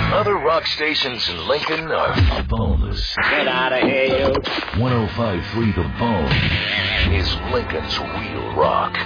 Other rock stations in Lincoln are a bonus. Get out of here, you. 105.3 The Bone is Lincoln's real rock.